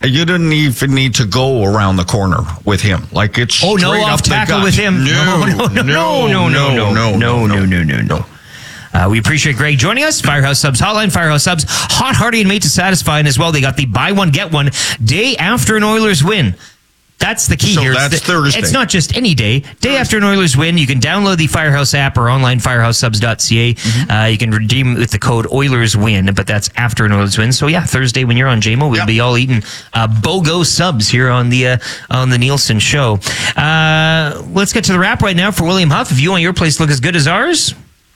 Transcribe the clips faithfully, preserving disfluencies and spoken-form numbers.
You didn't even need to go around the corner with him. Like it's oh no, off tackle with him. No, no, no, no, no, no, no, no, no, no, no, no, no. Uh, we appreciate Greg joining us. Firehouse Subs Hotline, Firehouse Subs, hot, hearty, and made to satisfy. And as well, they got the buy one, get one day after an Oilers win. That's the key so here. That's it's the, Thursday. It's not just any day. Day after an Oilers win, you can download the Firehouse app or online firehouse subs dot c a. Mm-hmm. Uh, you can redeem with the code Oilers win, but that's after an Oilers win. So yeah, Thursday when you're on J M O, we'll yep. be all eating uh, BOGO subs here on the uh, on the Nielsen show. Uh, let's get to the wrap right now for William Huff. If you want your place to look as good as ours,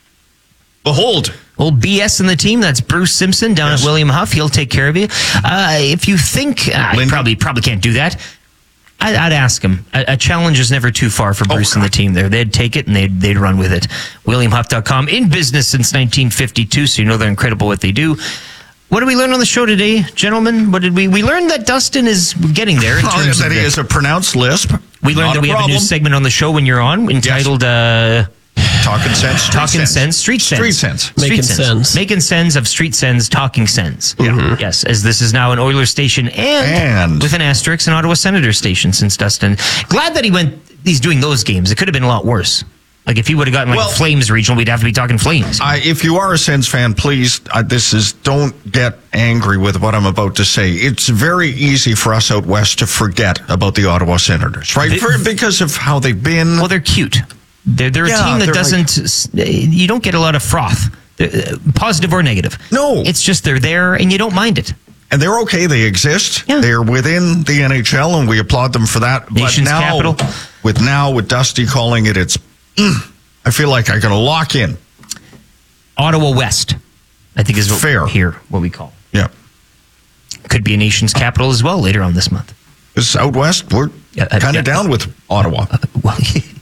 behold. Old B S in the team. That's Bruce Simpson down yes. at William Huff. He'll take care of you. Uh, if you think uh, you probably probably can't do that, I'd, I'd ask him. A, a challenge is never too far for Bruce oh, and the team there. They'd take it and they'd, they'd run with it. William Huff dot com, in business since nineteen fifty-two, so you know they're incredible what they do. What did we learn on the show today, gentlemen? What did we we learned that Dustin is getting there in oh, terms that of he the, has a pronounced lisp. We learned Not that we problem. have a new segment on the show when you're on entitled yes. uh Talking Sense. Talking Sense. Street Sense. Street Sense. Street Making sense. sense. Making sense of Street Sense, Talking Sense. Mm-hmm. Yes, as this is now an Oilers station and, and with an asterisk, an Ottawa Senators station since Dustin. Glad that he went, he's doing those games. It could have been a lot worse. Like if he would have gotten like well, a Flames regional, we'd have to be talking Flames. I, if you are a Sens fan, please, uh, this is, don't get angry with what I'm about to say. It's very easy for us out west to forget about the Ottawa Senators, right? They, for, because of how they've been. Well, they're cute. They're, they're yeah, a team that they're doesn't, like, you don't get a lot of froth, uh, positive or negative. No. It's just they're there and you don't mind it. And they're okay. They exist. Yeah. They're within the N H L, and we applaud them for that. Nation's but now, capital. With now, with Dusty calling it, it's, mm, I feel like I got to lock in. Ottawa West, I think is what fair here, what we call. Yeah. Could be a nation's capital as well later on this month. Because out west, we're yeah, uh, kind of yeah. down with Ottawa. Uh, well,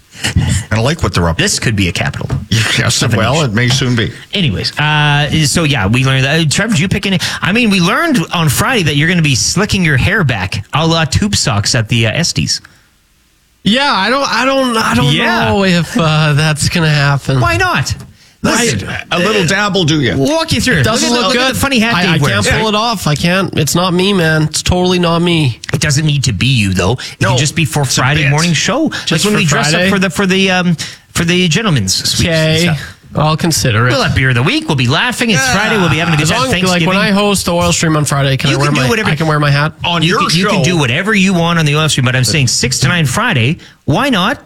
I like what they're up to. This could be a capital. Yes, well, it may soon be. Anyways, uh, so yeah, we learned that. Uh, Trevor, did you pick any? I mean, we learned on Friday that you're going to be slicking your hair back a la tube socks at the uh, Estes. Yeah, I don't, I don't, I don't yeah. know if uh, that's going to happen. Why not? Listen, a little dabble, do you? Walk you through it. It doesn't look, look, look good. At the funny hat I, Dave I wears. can't pull it off. I can't. It's not me, man. It's totally not me. It doesn't need to be you though. It no, can just be for Friday morning show. Just like when we dress Friday? up for the for the um for the gentlemen's sweeps. Okay, I'll consider it. We'll have beer of the week. We'll be laughing. It's yeah. Friday. We'll be having a good As time. long, Thanksgiving. like when I host the Oil Stream on Friday, can you I wear can do my? Whatever, I can wear my hat on you your can, show. You can do whatever you want on the Oil Stream, but I'm saying six to nine Friday. Why not?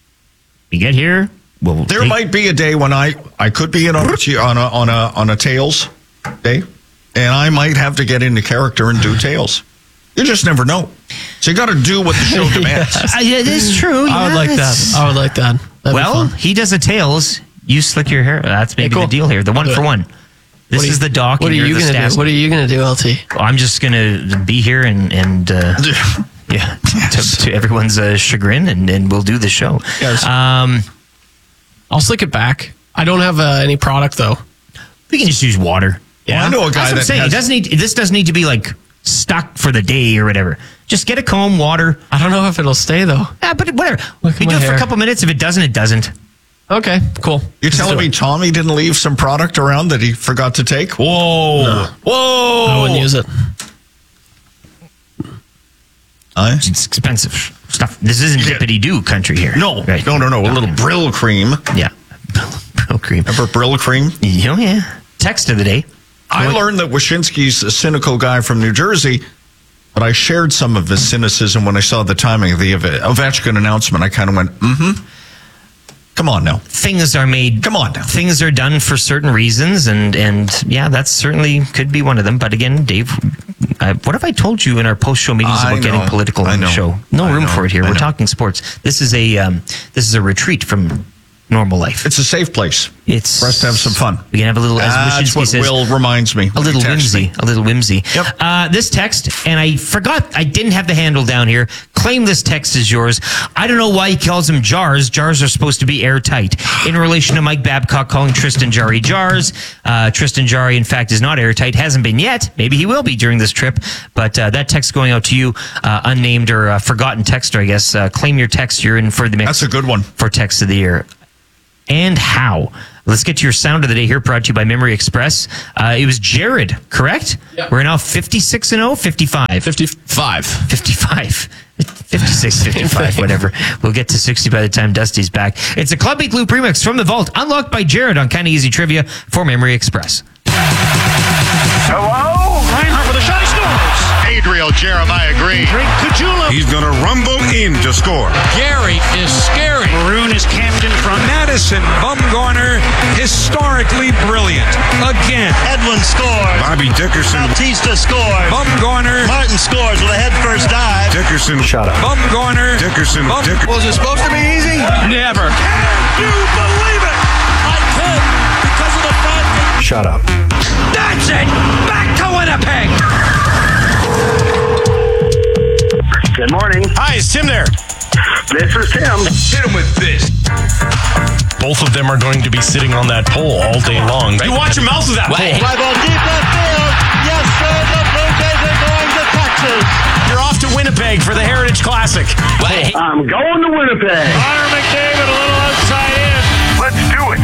You get here. Well, there take, might be a day when I, I could be in on a, on a on a on a Tails day, and I might have to get into character and do Tails. You just never know. So you got to do what the show demands. uh, yeah, it is true. I would yeah, like that. I would like that. That'd well, he does a Tails. You slick your hair. That's maybe hey, cool. the deal here. The one for one. This you, is the doc. What are you going to do? What are you going to do, L T? Well, I'm just going to be here and and uh, yeah, yes. to, to everyone's uh, chagrin, and, and we'll do the show. Yes. Um, I'll slick it back. I don't have uh, any product though. We can just use water. Yeah, well, I know a guy That's what I'm that saying. has... It doesn't need. This doesn't need to be like stuck for the day or whatever. Just get a comb, water. I don't know if it'll stay though. Yeah, but whatever. Look we at do my it for hair. a couple minutes. If it doesn't, it doesn't. Okay, cool. You're Let's telling do me it. Tommy didn't leave some product around that he forgot to take? Whoa. No. Whoa. I wouldn't use it. Uh, It's expensive stuff. This isn't Yeah. dippity-doo country here. no, Right. no, no, no. A little Brill cream. Yeah. Brill cream. Remember Brill cream? Oh, yeah. Text of the day. I What? learned that Wyshynski's a cynical guy from New Jersey, but I shared some of his cynicism when I saw the timing of the Ove- Ovechkin announcement. I kind of went, mm-hmm. Come on now. Things are made. Come on now. Things are done for certain reasons, and and yeah, that certainly could be one of them. But again, Dave, uh, what have I told you in our post-show meetings I about know. getting political I on the know. show? No I room know. for it here. I We're know. talking sports. This is a um, this is a retreat from normal life. It's a safe place It's for us to have some fun. We can have a little. As That's Wyshynski what says, Will reminds me. a little Text whimsy, me. a little whimsy. Yep. Uh, this text, and I forgot, I didn't have the handle down here. Claim this text is yours. I don't know why he calls them jars. Jars are supposed to be airtight. In relation to Mike Babcock calling Tristan Jarry jars, uh, Tristan Jarry, in fact, is not airtight. Hasn't been yet. Maybe he will be during this trip. But uh, that text going out to you, uh, unnamed or uh, forgotten texter, I guess. Uh, claim your text. You're in for the mix. That's a good one. For text of the year. and how. Let's get to your sound of the day here, brought to you by Memory Express. Uh, it was Jared, correct? Yep. We're now fifty-six and oh, fifty-five. fifty-five. fifty-five. fifty-six, fifty-five, whatever. We'll get to sixty by the time Dusty's back. It's a Club Beat Loop remix from the vault, unlocked by Jared on Kinda Easy Trivia for Memory Express. Hello? Reinhardt with a shot, he scores! Adriel Jeremiah Green. Drink Kajula. He's going to rumble in to score. Gary is scary. Maroon is Camden from Madison Bumgarner, historically brilliant. Again. Edwin scores. Bobby Dickerson. Bautista scores. Bumgarner. Martin scores with a head first dive. Dickerson. Shut up. Bumgarner. Dickerson. Bum- Dickerson. Was it supposed to be easy? Never. Can you believe it? I could because of the fact that... Shut up. That's it. Back to Winnipeg. Good morning. Hi, is Tim there? This is Tim. Hit him with this. Both of them are going to be sitting on that pole all day long. You watch your mouth with that pole. Fly ball deep left field. Yes, sir. The Blue Jays are going to Texas. You're off to Winnipeg for the Heritage Classic. I'm going to Winnipeg. Connor McDavid a little outside in. Let's do it.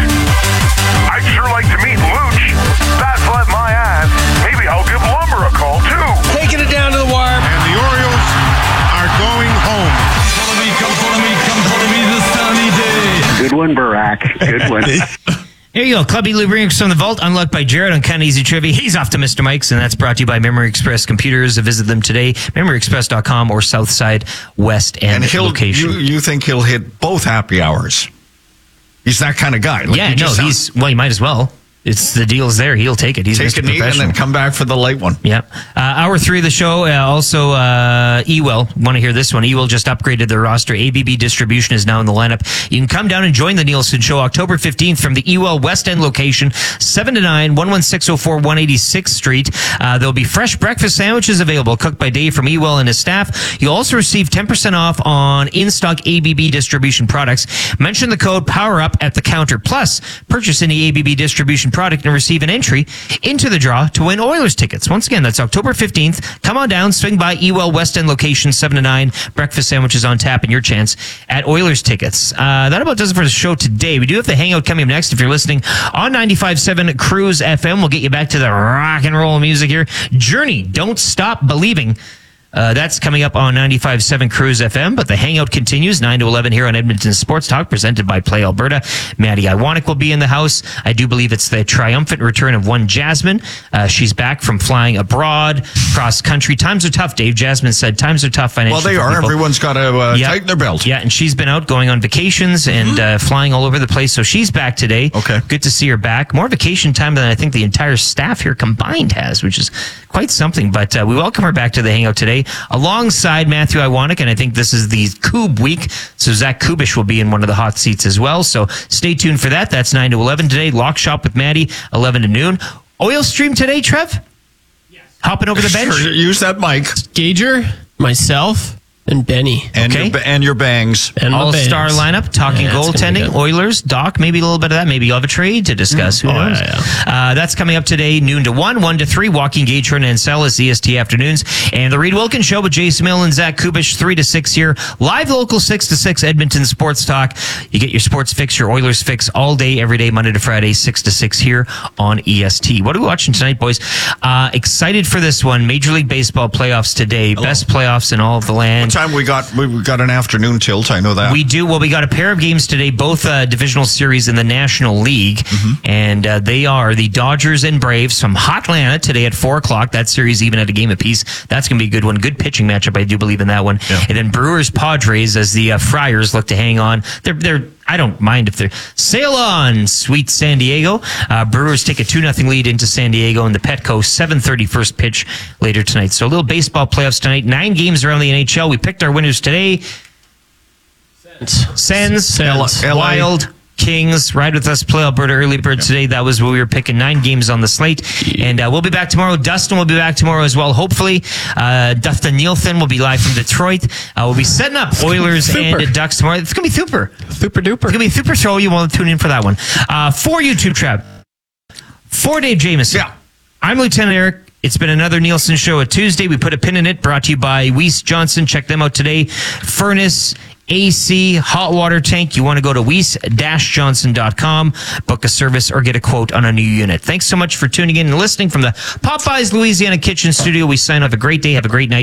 I'd sure like to meet Luch. That's led my ass. Maybe I'll give Lumber a call, too. Taking it down to the wire. And the Orioles are going home. Follow me, come follow me, come follow me this sunny day. Good one, Barack. Good one. There you go. Club Beat Loop remix from the vault, unlocked by Jared on Kinda Easy Trivia. He's off to Mister Mike's, and that's brought to you by Memory Express Computers. Visit them today, memory express dot com or Southside West End And he'll, location. you, you think he'll hit both happy hours? He's that kind of guy. Like, yeah, he no, just he's, well, you might as well. It's the deal's there. He'll take it. He's take Mister a knee and Professional. then come back for the late one. Yep. Uh, hour three of the show. Uh, also, uh, Ewell. Want to hear this one? Ewell just upgraded their roster. A B B distribution is now in the lineup. You can come down and join the Nielsen Show October fifteenth from the Ewell West End location, seven to nine, one one six oh four, one eighty-sixth Street. Uh, there'll be fresh breakfast sandwiches available, cooked by Dave from Ewell and his staff. You'll also receive ten percent off on in-stock A B B distribution products. Mention the code POWERUP at the counter. Plus, purchase any A B B distribution product and receive an entry into the draw to win Oilers tickets. Once again, that's October fifteenth. Come on down, swing by Ewell West End location, seven to nine. Breakfast sandwiches on tap and your chance at Oilers tickets. Uh, that about does it for the show today. We do have the Hangout coming up next. If you're listening on ninety-five point seven Cruise F M, we'll get you back to the rock and roll music here. Journey, Don't Stop Believing. Uh, that's coming up on ninety-five point seven Cruise F M, but the Hangout continues nine to eleven here on Edmonton Sports Talk, presented by Play Alberta. Maddie Iwanek will be in the house. I do believe it's the triumphant return of one Jasmine. Uh, she's back from flying abroad, cross country. Times are tough, Dave. Jasmine said times are tough financially. Well, they for are. people. Everyone's got to uh, Yeah. tighten their belt. Yeah, and she's been out going on vacations and uh, flying all over the place. So she's back today. Okay. Good to see her back. More vacation time than I think the entire staff here combined has, which is quite something. But uh, we welcome her back to the Hangout today, alongside Matthew Iwanek, and I think this is the Koob week, so Zach Kubish will be in one of the hot seats as well. So stay tuned for that. That's nine to eleven today. Lock Shop with Maddie, eleven to noon. Oil Stream today, Trev? Yes. Hopping over the bench? Sure, use that mic. Gager, myself, and Benny. And, Okay. your, and your bangs. And my All-star bands. lineup, talking Yeah, it's gonna be goaltending, good. Oilers, Doc, maybe a little bit of that. Maybe you'll have a trade to discuss. Who Oh, knows? yeah, Uh, that's coming up today, noon to one, one to three. Walking Gage, Hernan, and Celis, E S T Afternoons. And the Reed Wilkins Show with Jason Mill and Zach Kubish, three to six here. Live local, six to six, Edmonton Sports Talk. You get your sports fix, your Oilers fix all day, every day, Monday to Friday, six to six here on E S T. What are we watching tonight, boys? Uh, excited for this one. Major League Baseball playoffs today. Best playoffs in all of the land. What time we got? We we got an afternoon tilt. I know that. We do. Well, we got a pair of games today, both uh, divisional series in the National League. Mm-hmm. And uh, they are the Dodgers and Braves from Hotlanta today at four o'clock. That series even at a game apiece. That's going to be a good one. Good pitching matchup. I do believe in that one. Yeah. And then Brewers Padres as the uh, Friars look to hang on. They're, they're, I don't mind if they're sail on, sweet San Diego. Uh, Brewers take a two nothing lead into San Diego in the Petco. seven thirty first pitch later tonight. So a little baseball playoffs tonight. Nine games around the N H L. We picked our winners today. Sens, Sens. L A. Wild, Kings. Ride with us, Play Alberta Early Bird today. That was what we were picking. Nine games on the slate. And uh, we'll be back tomorrow. Dustin will be back tomorrow as well, hopefully. Uh, Dustin Nielsen will be live from Detroit. Uh, we'll be setting up Oilers Super. and Ducks tomorrow. It's going to be super. Super duper. It's going to be a super show. You want to tune in for that one. Uh, for YouTube, Trap. For Dave Jamieson. Yeah. I'm Lieutenant Eric. It's been another Nielsen Show, a Tuesday. We put a pin in it, brought to you by Weiss Johnson. Check them out today. Furnace, A C, hot water tank, you want to go to weiss dash johnson dot com, book a service, or get a quote on a new unit. Thanks so much for tuning in and listening from the Popeyes Louisiana Kitchen Studio. We sign off. A great day. Have a great night.